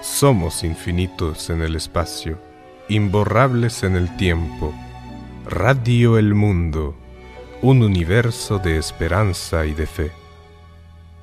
Somos infinitos en el espacio, imborrables en el tiempo. Radio El Mundo, un universo de esperanza y de fe.